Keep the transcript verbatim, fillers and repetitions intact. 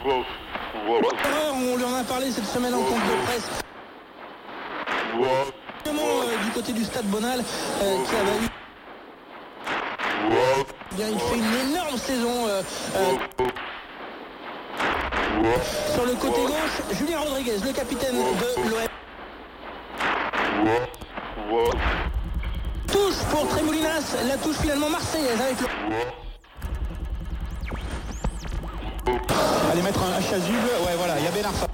On lui en a parlé cette semaine en compte de presse. Euh, du côté du Stade Bonal, euh, qui avait eu. Bien, il fait une énorme saison. Euh, euh, sur le côté gauche, Julien Rodriguez, le capitaine de l'O M. Touche pour Trémoulinas, la touche finalement marseillaise avec le. Allez mettre un, un chasuble, ouais voilà, il y a Ben Arfa.